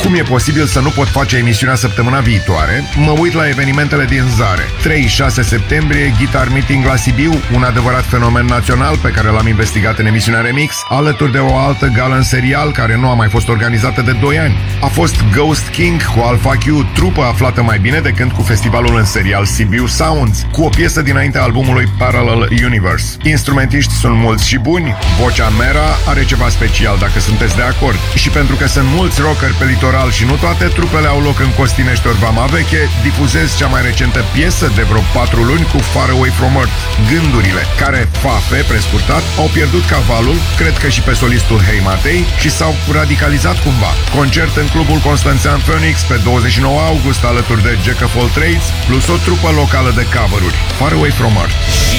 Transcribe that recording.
Cum e posibil să nu pot face emisiunea săptămâna viitoare? Mă uit la evenimentele din Zare. 3-6 septembrie, Guitar Meeting la Sibiu, un adevărat fenomen național pe care l-am investigat în emisiunea Remix, alături de o altă gală în serial care nu a mai fost organizată de 2 ani. A fost Ghost King cu Alpha Q, trupă aflată mai bine de când cu festivalul în serial Sibiu Sounds, cu o piesă dinaintea albumului Parallel Universe. Instrumentiști sunt mulți și buni, vocea Mera are ceva special dacă sunteți de acord. Și pentru că sunt mulți rockeri pe litoral și nu toate trupele au loc în Costinești ori Vama Veche, difuzez cea mai recentă piesă de vreo 4 luni cu Far Away From Earth, Gândurile, care, fafe, prescurtat, au pierdut cavalul, cred că și pe solistul Hei Matei, și s-au radicalizat cumva. Concert în clubul Constanțean Phoenix pe 29 august alături de Jack of All Trades, plus o trupă locală de cover-uri, Far Away From Earth.